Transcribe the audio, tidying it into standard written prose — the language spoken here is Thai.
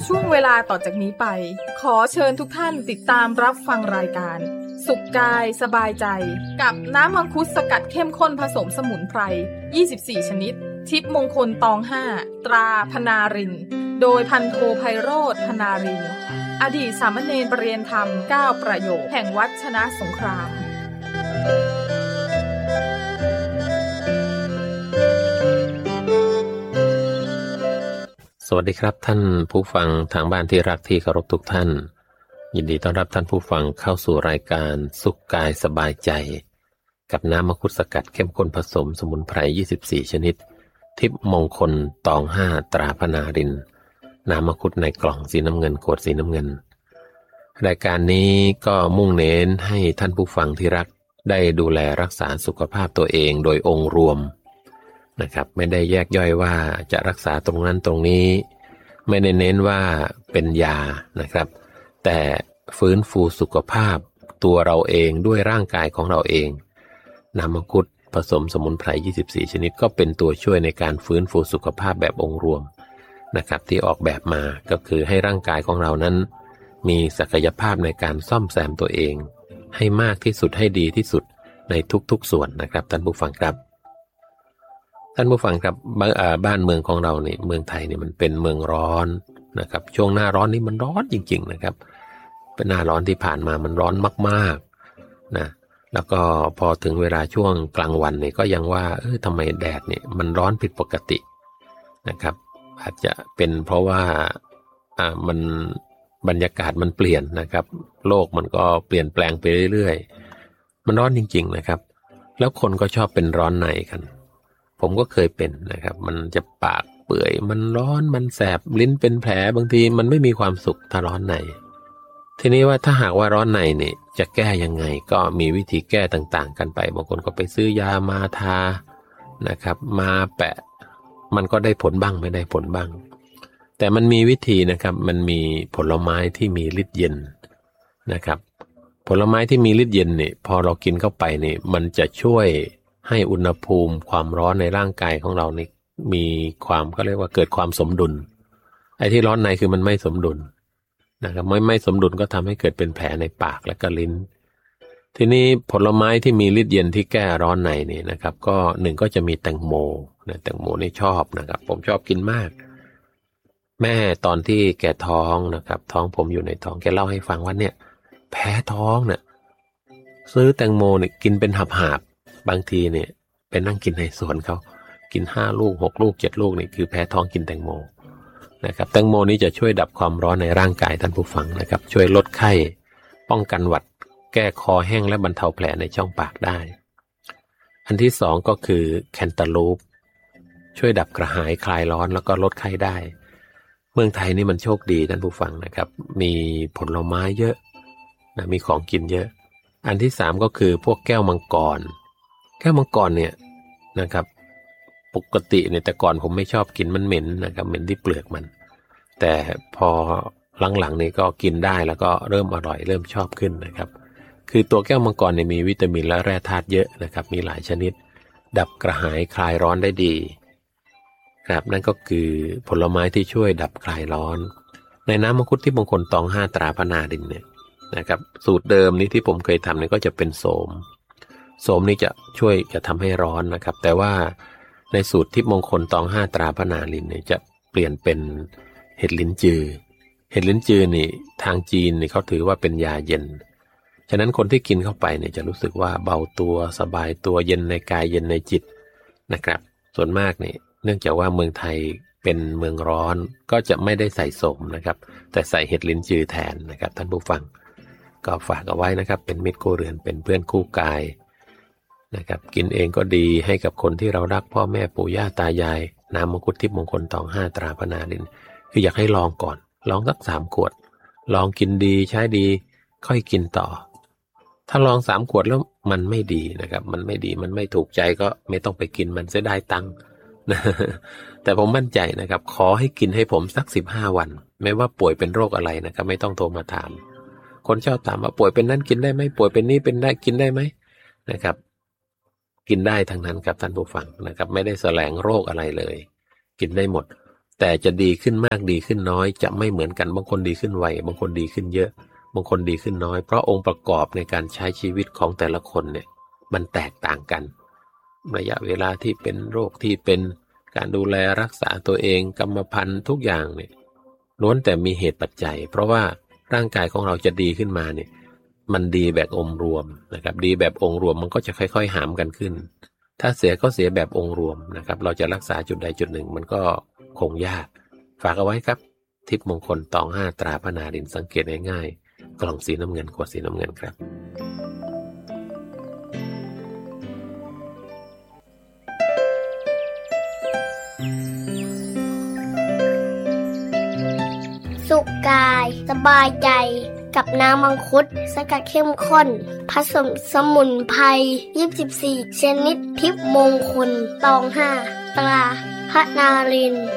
ช่วงเวลาต่อจากนี้ไปขอเชิญทุกท่านติดตามรับฟังรายการสุขกายสบายใจกับน้ำมังคุดสกัดเข้มข้นผสมสมุนไพร24ชนิดทิพย์มงคลตอง5ตราพนารินโดยพันโทไพโรจน์พนารินอดีตสามเณรประเรียนธรรม9ประโยคแห่งวัดชนะสงครามสวัสดีครับท่านผู้ฟังทางบ้านที่รักที่เคารพทุกท่านยินดีต้อนรับท่านผู้ฟังเข้าสู่รายการสุขกายสบายใจกับน้ำมังคุดสกัดเข้มข้นผสมสมุนไพร24ชนิดทิพย์มงคลตอง5ตราพนารินน้ำมังคุดในกล่องสีน้ำเงินขวดสีน้ำเงินรายการนี้ก็มุ่งเน้นให้ท่านผู้ฟังที่รักได้ดูแลรักษาสุขภาพตัวเองโดยองค์รวมนะครับไม่ได้แยกย่อยว่าจะรักษาตรงนั้นตรงนี้ไม่ได้เน้นว่าเป็นยานะครับแต่ฟื้นฟูสุขภาพตัวเราเองด้วยร่างกายของเราเองน้ำมังคุดผสมสมุนไพร24ชนิดก็เป็นตัวช่วยในการฟื้นฟูสุขภาพแบบองค์รวมนะครับที่ออกแบบมาก็คือให้ร่างกายของเรานั้นมีศักยภาพในการซ่อมแซมตัวเองให้มากที่สุดให้ดีที่สุดในทุกๆส่วนนะครับท่านผู้ฟังครับท่านผู้ฟังครับบ้านเมืองของเราเนี่ยเมืองไทยเนี่ยมันเป็นเมืองร้อนนะครับช่วงหน้าร้อนนี่มันร้อนจริงๆนะครับเป็นหน้าร้อนที่ผ่านมามันร้อนมากๆนะแล้วก็พอถึงเวลาช่วงกลางวันเนี่ยก็ยังว่าทำไมแดดเนี่ยมันร้อนผิดปกตินะครับอาจจะเป็นเพราะว่ามันบรรยากาศมันเปลี่ยนนะครับโลกมันก็เปลี่ยนแปลงไปเรื่อยๆมันร้อนจริงๆนะครับแล้วคนก็ชอบเป็นร้อนในกันผมก็เคยเป็นนะครับมันจะปากเปื่อยมันร้อนมันแสบลิ้นเป็นแผลบางทีมันไม่มีความสุขถ้าร้อนในทีนี้ว่าถ้าหากว่าร้อนในเนี่ยจะแก้ยังไงก็มีวิธีแก้ต่างๆกันไปบางคนก็ไปซื้อยามาทานะครับมาแปะมันก็ได้ผลบ้างไม่ได้ผลบ้างแต่มันมีวิธีนะครับมันมีผลไม้ที่มีฤทธิ์เย็นนะครับผลไม้ที่มีฤทธิ์เย็นเนี่ยพอเรากินเข้าไปเนี่ยมันจะช่วยให้อุณหภูมิความร้อนในร่างกายของเรานี่มีความก็เรียกว่าเกิดความสมดุลไอ้ที่ร้อนในคือมันไม่สมดุลนะครับไม่สมดุลก็ทำให้เกิดเป็นแผลในปากและก็ลิ้นทีนี้ผลไม้ที่มีฤทธิ์เย็นที่แก้ร้อนในนี่นะครับก็หนึ่งก็จะมีแตงโมนะแตงโมนี่ชอบนะครับผมชอบกินมากแม่ตอนที่แกท้องนะครับท้องผมอยู่ในท้องแกเล่าให้ฟังว่าเนี่ยแพ้ท้องเนี่ยซื้อแตงโมเนี่ยกินเป็นหาบบางทีเนี่ยไปนั่งกินในสวนเขากิน5ลูก6ลูก7ลูกนี่คือแพ้ท้องกินแตงโมนะครับแตงโมนี้จะช่วยดับความร้อนในร่างกายท่านผู้ฟังนะครับช่วยลดไข้ป้องกันหวัดแก้คอแห้งและบรรเทาแผลในช่องปากได้อันที่สองก็คือแคนตาลูปช่วยดับกระหายคลายร้อนแล้วก็ลดไข้ได้เมืองไทยนี่มันโชคดีท่านผู้ฟังนะครับมีผลไม้เยอะนะมีของกินเยอะอันที่สามก็คือพวกแก้วมังกรเนี่ยนะครับปกติเนี่ยแต่ก่อนผมไม่ชอบกินมันเหม็นนะครับเหม็นที่เปลือกมันแต่พอหลังๆนี่ก็กินได้แล้วก็เริ่มอร่อยเริ่มชอบขึ้นนะครับคือตัวแก้วมังกรเนี่ยมีวิตามินและแร่ธาตุเยอะนะครับมีหลายชนิดดับกระหายคลายร้อนได้ดีครับนั่นก็คือผลไม้ที่ช่วยดับคลายร้อนในน้ำมังคุดที่มงคลตอง5ตราพนารินเนี่ยนะครับสูตรเดิมนี้ที่ผมเคยทำเนี่ยก็จะเป็นโสมนี่จะช่วยจะทำให้ร้อนนะครับแต่ว่าในสูตรทิพย์มงคลตอง5ตราพนารินเนี่ยจะเปลี่ยนเป็นเห็ดลิ้นจือนี่ทางจีนนี่เขาถือว่าเป็นยาเย็นฉะนั้นคนที่กินเข้าไปเนี่ยจะรู้สึกว่าเบาตัวสบายตัวเย็นในกายเย็นในจิตนะครับส่วนมากนี่เนื่องจากว่าเมืองไทยเป็นเมืองร้อนก็จะไม่ได้ใส่โสมนะครับแต่ใส่เห็ดลิ้นจือแทนนะครับท่านผู้ฟังก็ฝากเอาไว้นะครับเป็นมิตรคู่เรือนเป็นเพื่อนคู่กายนะครับกินเองก็ดีให้กับคนที่เรารักพ่อแม่ปู่ย่าตายายน้ำมังคุดทิพย์มงคลตอง5ตราพนารินคืออยากให้ลองก่อนลองสัก3ขวดลองกินดีใช้ดีค่อยกินต่อถ้าลอง3ขวดแล้วมันไม่ดีนะครับมันไม่ดีมันไม่ถูกใจก็ไม่ต้องไปกินมันเสียดายตังค์นะแต่ผมมั่นใจนะครับขอให้กินให้ผมสัก15วันไม่ว่าป่วยเป็นโรคอะไรนะครับไม่ต้องโทรมาถามคนชอบถามว่าป่วยเป็นนั้นกินได้ไหมป่วยเป็นนี้เป็นได้กินได้ไหมนะครับกินได้ทั้งนั้นครับท่านผู้ฟังนะครับไม่ได้แสลงโรคอะไรเลยกินได้หมดแต่จะดีขึ้นมากดีขึ้นน้อยจะไม่เหมือนกันบางคนดีขึ้นไวบางคนดีขึ้นเยอะบางคนดีขึ้นน้อยเพราะองค์ประกอบในการใช้ชีวิตของแต่ละคนเนี่ยมันแตกต่างกันระยะเวลาที่เป็นโรคที่เป็นการดูแลรักษาตัวเองกรรมพันธุ์ทุกอย่างเนี่ยล้วนแต่มีเหตุปัจจัยเพราะว่าร่างกายของเราจะดีขึ้นมาเนี่ยมันดีแบบองค์รวมนะครับดีแบบองค์รวมมันก็จะค่อยๆหามกันขึ้นถ้าเสียก็เสียแบบองค์รวมนะครับเราจะรักษาจุดใดจุดหนึ่งมันก็คงยากฝากเอาไว้ครับทิพย์มงคลตอง5ตราพระนารินสังเกตง่ายๆกล่องสีน้ำเงินขวดสีน้ำเงินครับสุขกายสบายใจกับน้ำมังคุดสกัดเข้มข้นผสมสมุนไพร24ชนิดทิพย์มงคลตอง5ตราพระนารินทร์